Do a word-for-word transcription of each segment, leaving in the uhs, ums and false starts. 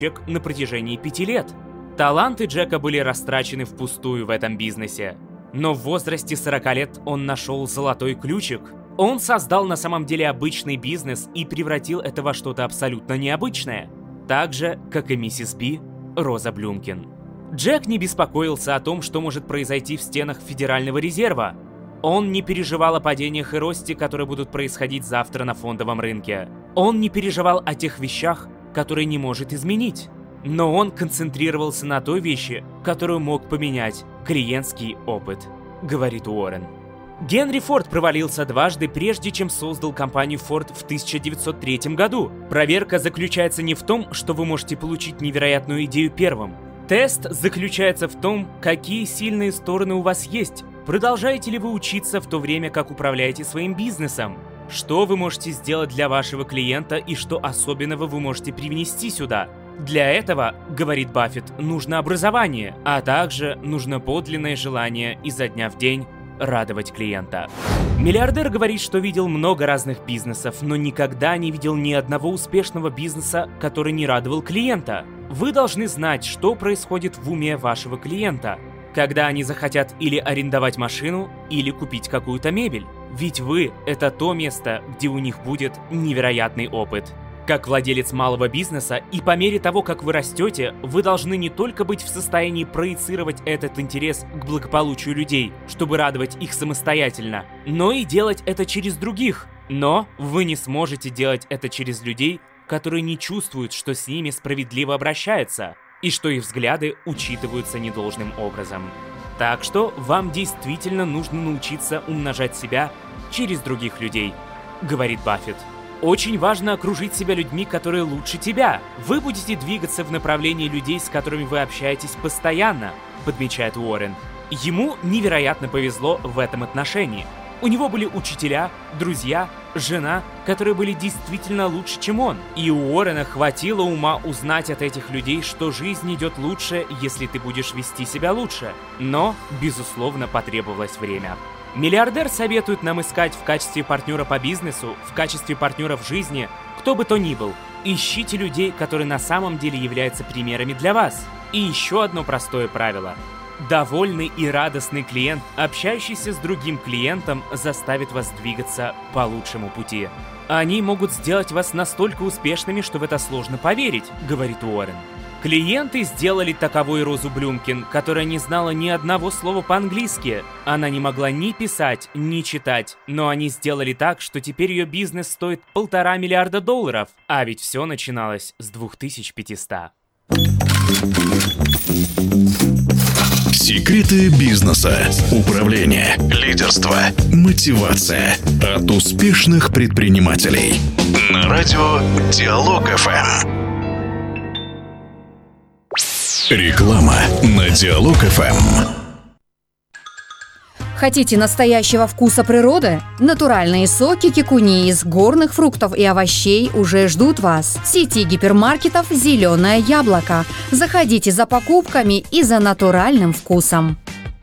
чек на протяжении пяти лет. Таланты Джека были растрачены впустую в этом бизнесе. Но в возрасте сорока лет он нашел золотой ключик. Он создал на самом деле обычный бизнес и превратил это во что-то абсолютно необычное. Так же, как и миссис Би, Роза Блюмкин. Джек не беспокоился о том, что может произойти в стенах Федерального резерва. Он не переживал о падениях и росте, которые будут происходить завтра на фондовом рынке. Он не переживал о тех вещах, которые не может изменить. Но он концентрировался на той вещи, которую мог поменять клиентский опыт, говорит Уоррен. Генри Форд провалился дважды, прежде чем создал компанию Ford в тысяча девятьсот третьем году. Проверка заключается не в том, что вы можете получить невероятную идею первым. Тест заключается в том, какие сильные стороны у вас есть. Продолжаете ли вы учиться в то время, как управляете своим бизнесом? Что вы можете сделать для вашего клиента и что особенного вы можете привнести сюда? Для этого, говорит Баффет, нужно образование, а также нужно подлинное желание изо дня в день радовать клиента. Миллиардер говорит, что видел много разных бизнесов, но никогда не видел ни одного успешного бизнеса, который не радовал клиента. Вы должны знать, что происходит в уме вашего клиента, когда они захотят или арендовать машину, или купить какую-то мебель. Ведь вы — это то место, где у них будет невероятный опыт. Как владелец малого бизнеса и по мере того, как вы растете, вы должны не только быть в состоянии проецировать этот интерес к благополучию людей, чтобы радовать их самостоятельно, но и делать это через других. Но вы не сможете делать это через людей, которые не чувствуют, что с ними справедливо обращаются, и что их взгляды учитываются недолжным образом. Так что вам действительно нужно научиться умножать себя через других людей, говорит Баффет. Очень важно окружить себя людьми, которые лучше тебя. Вы будете двигаться в направлении людей, с которыми вы общаетесь постоянно, подмечает Уоррен. Ему невероятно повезло в этом отношении. У него были учителя, друзья, жена, которые были действительно лучше, чем он. И у Уоррена хватило ума узнать от этих людей, что жизнь идет лучше, если ты будешь вести себя лучше. Но, безусловно, потребовалось время. Миллиардер советует нам искать в качестве партнера по бизнесу, в качестве партнера в жизни, кто бы то ни был. Ищите людей, которые на самом деле являются примерами для вас. И еще одно простое правило. Довольный и радостный клиент, общающийся с другим клиентом, заставит вас двигаться по лучшему пути. Они могут сделать вас настолько успешными, что в это сложно поверить, говорит Уоррен. Клиенты сделали таковой Розу Блюмкин, которая не знала ни одного слова по-английски. Она не могла ни писать, ни читать, но они сделали так, что теперь ее бизнес стоит полтора миллиарда долларов. А ведь все начиналось с двух тысяч пятисот. Секреты бизнеса, управление, лидерство, мотивация от успешных предпринимателей. На радио Диалог эф эм. Реклама на Диалог эф эм. Хотите настоящего вкуса природы? Натуральные соки кикуни из горных фруктов и овощей уже ждут вас. В сети гипермаркетов «Зеленое яблоко». Заходите за покупками и за натуральным вкусом.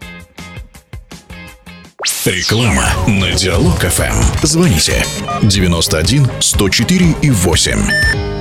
Реклама на Диалог эф эм. Звоните девяносто один сто четыре и восемь.